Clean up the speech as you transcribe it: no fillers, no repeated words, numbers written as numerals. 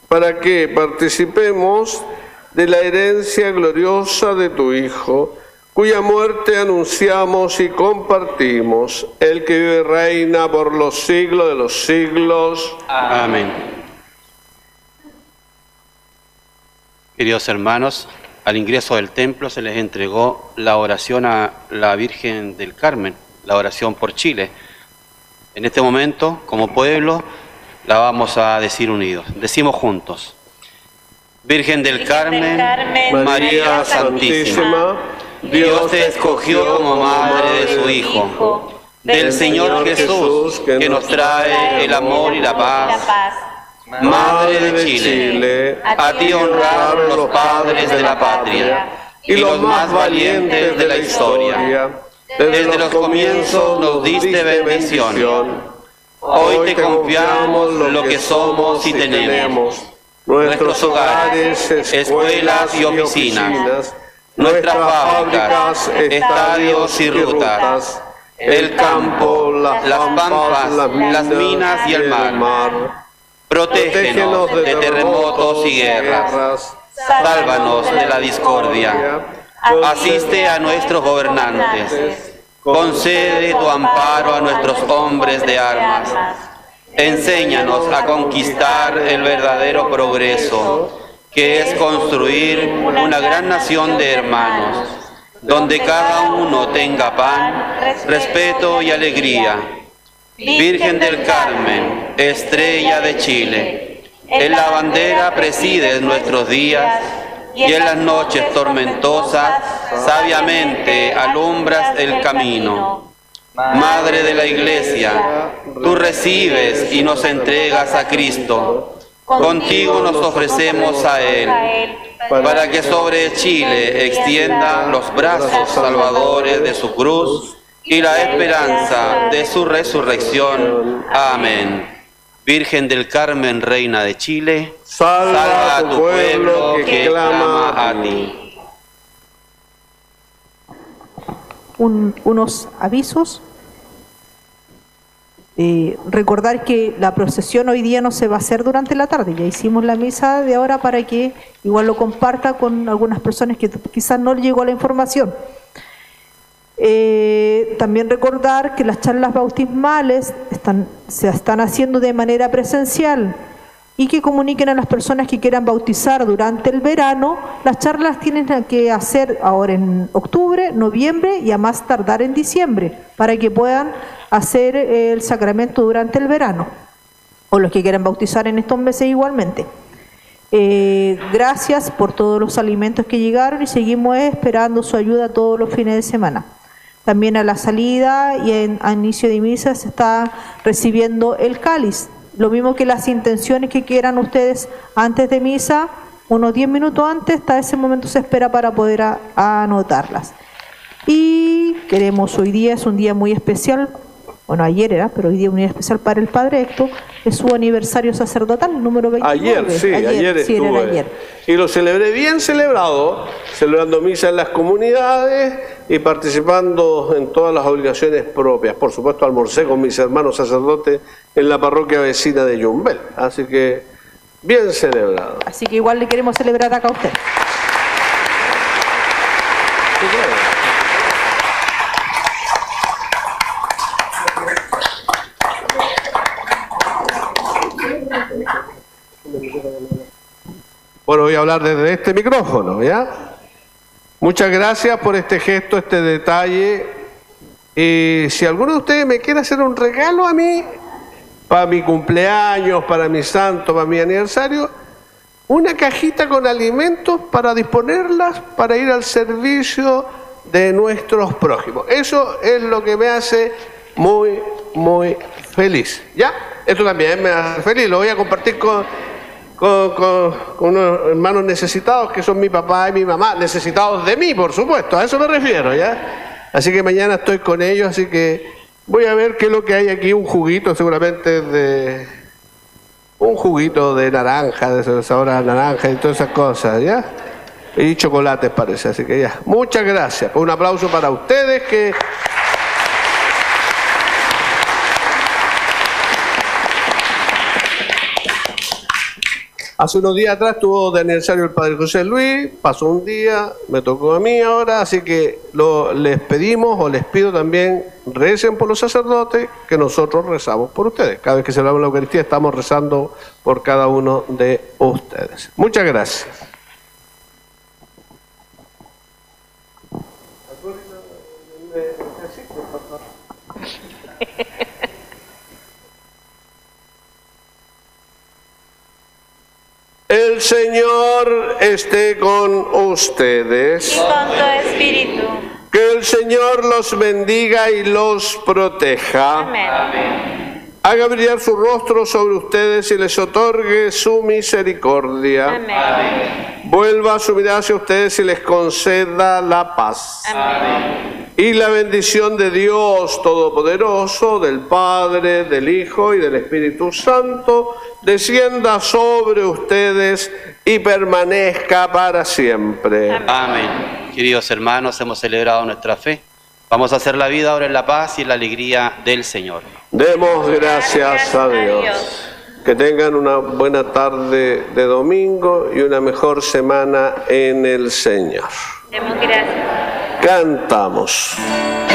para que participemos de la herencia gloriosa de tu Hijo, cuya muerte anunciamos y compartimos, el que vive y reina por los siglos de los siglos. Amén. Queridos hermanos, al ingreso del templo se les entregó la oración a la Virgen del Carmen, la oración por Chile. En este momento, como pueblo, la vamos a decir unidos. Decimos juntos. Virgen del Carmen, María Santísima, Dios te escogió como madre de su Hijo, del Señor Jesús, que nos trae el amor y la paz. Madre de Chile, a ti honraron los padres de la patria y los más valientes de la historia. Desde los comienzos nos diste bendición. Hoy te confiamos lo que somos y tenemos. Nuestros hogares, escuelas y oficinas, nuestras fábricas, estadios y rutas, el campo, las pampas, las minas y el mar. Protégenos de terremotos y guerras. Sálvanos de la discordia. Asiste a nuestros gobernantes. Concede tu amparo a nuestros hombres de armas. Enséñanos a conquistar el verdadero progreso, que es construir una gran nación de hermanos, donde cada uno tenga pan, respeto y alegría. Virgen del Carmen, estrella de Chile, en la bandera presides nuestros días y en las noches tormentosas sabiamente alumbras el camino. Madre de la Iglesia, tú recibes y nos entregas a Cristo. Contigo nos ofrecemos a Él, para que sobre Chile extienda los brazos salvadores de su cruz y la esperanza de su resurrección. Amén. Virgen del Carmen, Reina de Chile, salva a tu pueblo que clama a ti. Unos avisos. Recordar que la procesión hoy día no se va a hacer durante la tarde. Ya hicimos la misa de ahora para que igual lo comparta con algunas personas que quizás no llegó la información. También recordar que las charlas bautismales se están haciendo de manera presencial y que comuniquen a las personas que quieran bautizar durante el verano. Las charlas tienen que hacer ahora en octubre, noviembre y a más tardar en diciembre, para que puedan hacer el sacramento durante el verano, o los que quieran bautizar en estos meses igualmente. Gracias por todos los alimentos que llegaron y seguimos esperando su ayuda todos los fines de semana. También a la salida y a inicio de misa se está recibiendo el cáliz. Lo mismo que las intenciones que quieran ustedes antes de misa, unos 10 minutos antes, hasta ese momento se espera para poder anotarlas. Y queremos, hoy día es un día muy especial, bueno, ayer era, pero hoy día es un día especial para el Padre Héctor, es su aniversario sacerdotal, número 29. Ayer estuvo. Ayer. Y lo celebré bien celebrado, celebrando misa en las comunidades y participando en todas las obligaciones propias. Por supuesto, almorcé con mis hermanos sacerdotes en la parroquia vecina de Yumbel. Así que, bien celebrado. Así que igual le queremos celebrar acá a usted. Bueno, voy a hablar desde este micrófono, ¿ya? Muchas gracias por este gesto, este detalle. Si alguno de ustedes me quiere hacer un regalo a mí, para mi cumpleaños, para mi santo, para mi aniversario, una cajita con alimentos para disponerlas para ir al servicio de nuestros prójimos. Eso es lo que me hace muy, muy feliz, ¿ya? Esto también me hace feliz, lo voy a compartir con unos hermanos necesitados que son mi papá y mi mamá, necesitados de mí, por supuesto, a eso me refiero, ¿ya? Así que mañana estoy con ellos, así que voy a ver qué es lo que hay aquí, un juguito seguramente un juguito de naranja, de sabor a naranja y todas esas cosas, ¿ya? Y chocolates parece, así que ya. Muchas gracias, un aplauso para ustedes que... Hace unos días atrás estuvo de aniversario el Padre José Luis, pasó un día, me tocó a mí ahora, así que les pedimos o les pido también, recen por los sacerdotes, que nosotros rezamos por ustedes. Cada vez que celebramos la Eucaristía estamos rezando por cada uno de ustedes. Muchas gracias. El Señor esté con ustedes. Y con tu espíritu. Que el Señor los bendiga y los proteja. Amén. Haga brillar su rostro sobre ustedes y les otorgue su misericordia. Amén. Vuelva su mirada hacia ustedes y les conceda la paz. Amén. Y la bendición de Dios Todopoderoso, del Padre, del Hijo y del Espíritu Santo, descienda sobre ustedes y permanezca para siempre. Amén. Queridos hermanos, hemos celebrado nuestra fe. Vamos a hacer la vida ahora en la paz y en la alegría del Señor. Demos gracias a Dios. Que tengan una buena tarde de domingo y una mejor semana en el Señor. Demos gracias. Cantamos.